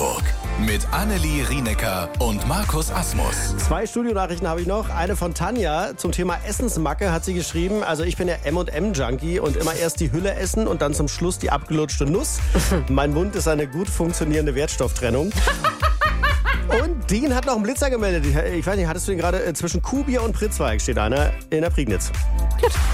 Hamburg. Mit Annelie Rienecker und Markus Asmus. 2 Studionachrichten habe ich noch. Eine von Tanja zum Thema Essensmacke hat sie geschrieben. Also ich bin ja M&M-Junkie und immer erst die Hülle essen und dann zum Schluss die abgelutschte Nuss. Mein Mund ist eine gut funktionierende Wertstofftrennung. Und Dean hat noch einen Blitzer gemeldet. Ich weiß nicht, hattest du den gerade zwischen Kuhbier und Pritzweig steht einer in der Prignitz. Gut.